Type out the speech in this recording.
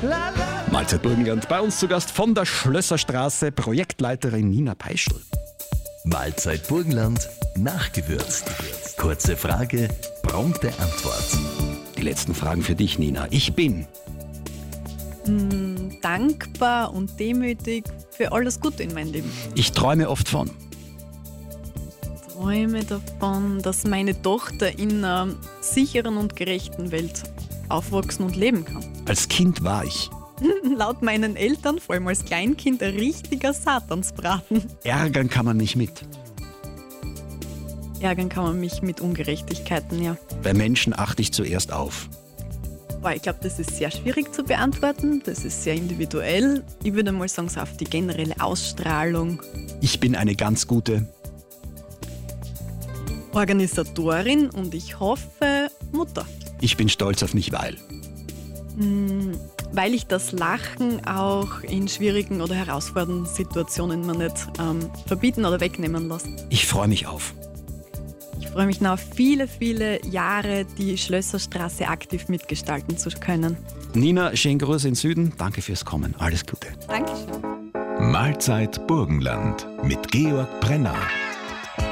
Mahlzeit Burgenland, bei uns zu Gast von der Schlösserstraße, Projektleiterin Nina Peischl. Mahlzeit Burgenland, nachgewürzt. Kurze Frage, prompte Antwort. Die letzten Fragen für dich, Nina. Ich bin dankbar und demütig für alles Gute in meinem Leben. Ich träume oft von Träume davon, dass meine Tochter in einer sicheren und gerechten Welt aufwachsen und leben kann. Als Kind war ich Laut meinen Eltern, vor allem als Kleinkind, ein richtiger Satansbraten. Ärgern kann man nicht mit. Ärgern kann man mich mit Ungerechtigkeiten, ja. Bei Menschen achte ich zuerst auf. Boah, ich glaube, das ist sehr schwierig zu beantworten. Das ist sehr individuell. Ich würde mal sagen, so auf die generelle Ausstrahlung. Ich bin eine ganz gute Organisatorin und ich hoffe Mutter. Ich bin stolz auf mich, Weil ich das Lachen auch in schwierigen oder herausfordernden Situationen mir nicht verbieten oder wegnehmen lasse. Ich freue mich auf. Ich freue mich noch auf viele, viele Jahre, die Schlösserstraße aktiv mitgestalten zu können. Nina, schönen Gruß in den Süden. Danke fürs Kommen. Alles Gute. Dankeschön. Mahlzeit Burgenland mit Georg Brenner.